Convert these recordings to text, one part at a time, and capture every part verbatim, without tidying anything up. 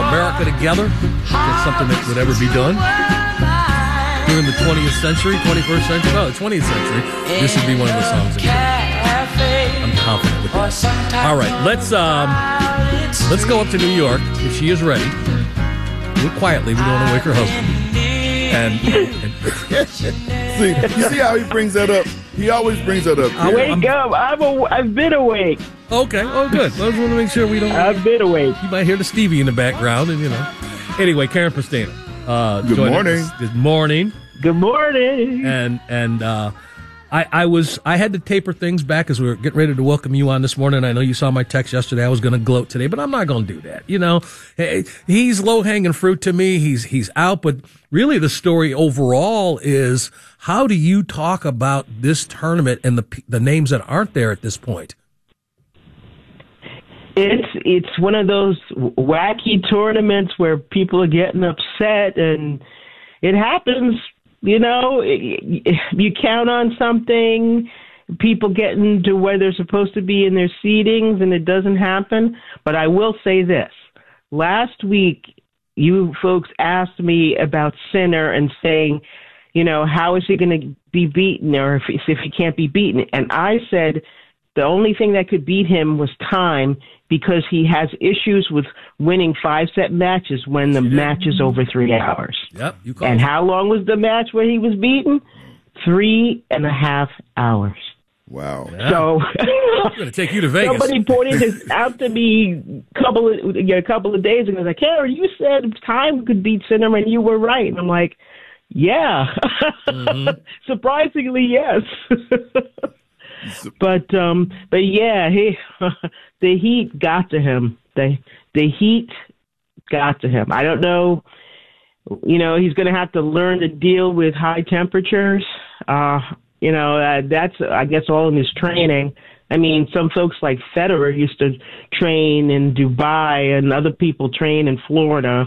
America together. That's something that would ever be done. Here in the twentieth century, twenty-first century, no, the twentieth century, this would be one of the songs that I'm confident with that. All right, let's um, let's go up to New York if she is ready. Do it quietly. We don't want to wake her husband. And, and see, you see how he brings that up? He always brings that up. I wake I'm, up. I'm a, I've been awake. Okay. Oh, good. I just want to make sure we don't. I've been awake. You might hear the Stevie in the background, and you know. Anyway, Karen Pristino. Uh, good morning. Us. Good morning. Good morning. And and uh, I I was I had to taper things back as we were getting ready to welcome you on this morning. I know you saw my text yesterday. I was going to gloat today, but I'm not going to do that. You know, hey, he's low hanging fruit to me. He's he's out, but really the story overall is how do you talk about this tournament and the the names that aren't there at this point? It's it's one of those wacky tournaments where people are getting upset, and it happens. You know, you count on something, people getting to where they're supposed to be in their seatings, and it doesn't happen. But I will say this. Last week, you folks asked me about Sinner and saying, you know, how is he going to be beaten, or if, if he can't be beaten? And I said the only thing that could beat him was time, because he has issues with winning five-set matches when the match is over three hours. Yep, you called. And how long was the match where he was beaten? Three and a half hours. Wow. Yeah. So I'm going to take you to Vegas. Somebody pointed this out to me a couple of, you know, a couple of days ago. Like, Karen, you said time could beat Sinner, and you were right. And I'm like, yeah. Mm-hmm. Surprisingly, yes. But um, but yeah, he the heat got to him. The the heat got to him. I don't know. You know, he's going to have to learn to deal with high temperatures. Uh, you know, uh, that's I guess all in his training. I mean, some folks like Federer used to train in Dubai, and other people train in Florida.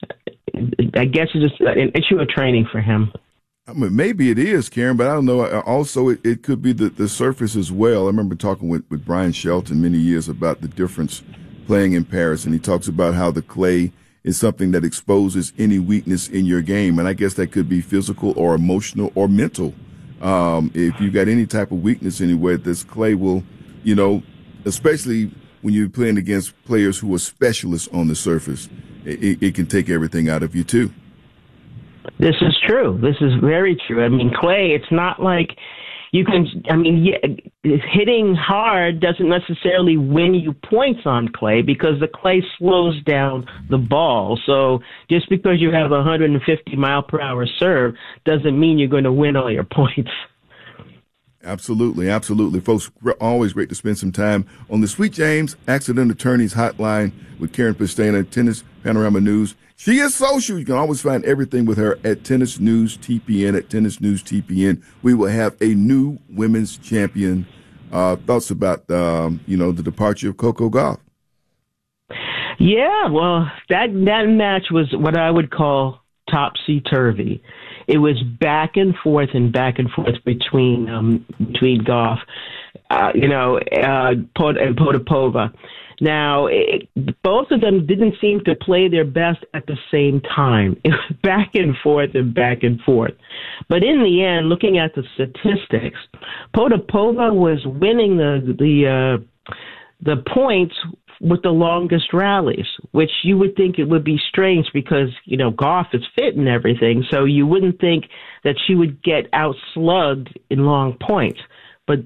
I guess it's just an issue of training for him. I mean, maybe it is, Karen, but I don't know. Also, it, it could be the, the surface as well. I remember talking with, with Brian Shelton many years about the difference playing in Paris, and he talks about how the clay is something that exposes any weakness in your game, and I guess that could be physical or emotional or mental. Um, if you got any type of weakness anywhere, this clay will, you know, especially when you're playing against players who are specialists on the surface, it, it can take everything out of you, too. This is true. This is very true. I mean, clay, it's not like you can, I mean, yeah, hitting hard doesn't necessarily win you points on clay, because the clay slows down the ball. So just because you have a one hundred fifty mile per hour serve doesn't mean you're going to win all your points. Absolutely, absolutely. Folks, always great to spend some time on the Sweet James Accident Attorneys Hotline with Karen Pristino, Tennis Panorama News. She is social. You can always find everything with her at Tennis News T P N, at Tennis News T P N. We will have a new women's champion. Uh, thoughts about, um, you know, the departure of Coco Gauff? Yeah, well, that, that match was what I would call topsy-turvy. It was back and forth and back and forth between um, between Gauff, uh, you know, uh, and Potapova. Now, it, both of them didn't seem to play their best at the same time. It was back and forth and back and forth. But in the end, looking at the statistics, Potapova was winning the the uh, the points with the longest rallies, which you would think it would be strange because, you know, Gauff is fit and everything, so you wouldn't think that she would get outslugged in long points.